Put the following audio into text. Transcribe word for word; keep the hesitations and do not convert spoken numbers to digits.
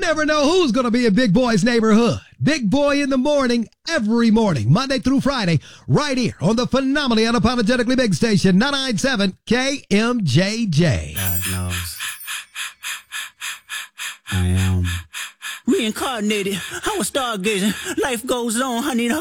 never know who's going to be in Big Boy's neighborhood. Big Boy in the morning, every morning, Monday through Friday, right here on the phenomenally unapologetically big station, nine ninety-seven K M J J. God knows. I am reincarnated. I was stargazing. Life goes on. I need